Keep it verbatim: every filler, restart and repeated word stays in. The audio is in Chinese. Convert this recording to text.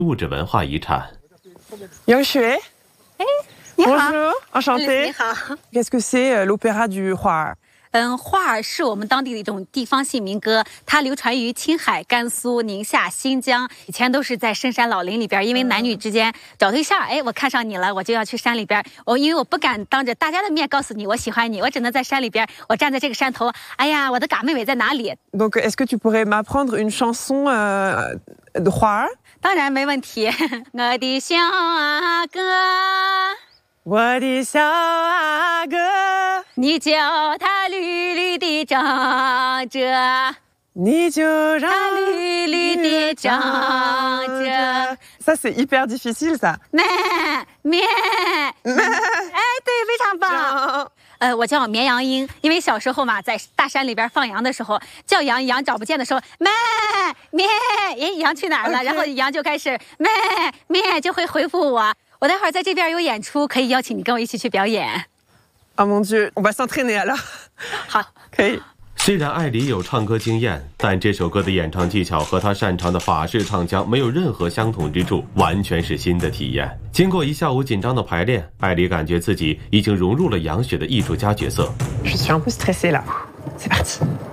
物质文化遗产。 杨雪， 哎，你好 Bonjour, enchantée. 你好。 Qu'est-ce que c'est euh, l'opéra du Hua？ 嗯，画儿是我们当地的一种地方性民歌，它流传于青海、甘肃、宁夏、新疆。以前都是在深山老林里边，因为男女之间找对象，哎，我看上你了，我就要去山里边。我因为我不敢当着大家的面告诉你我喜欢你，我只能在山里边，我站在这个山头，哎呀，我的嘎妹妹在哪里？ Donc, est-ce que tu pourrais m'apprendre une chanson euh, de Hua？ 当然没问题。我的小阿哥， 我的小阿哥， 你叫他绿绿的长着， 你就让他绿绿的长着。 Ça c'est hyper difficile ça。 咩咩咩，哎，对，非常棒。呃，我叫绵羊鹰，因为小时候嘛，在大山里边放羊的时候，叫羊，羊找不见的时候，咩咩，哎，羊去哪儿了？ Okay. 然后羊就开始咩咩，就会回复我。我待会儿在这边有演出，可以邀请你跟我一起去表演。 Ah mon Dieu, on va s'entraîner alors。 好， 可以。 虽然艾黎有唱歌经验，但这首歌的演唱技巧和她擅长的法式唱腔没有任何相同之处，完全是新的体验。经过一下午紧张的排练，艾黎感觉自己已经融入了杨雪的艺术家角色。 Je suis un peu stressée là. C'est parti.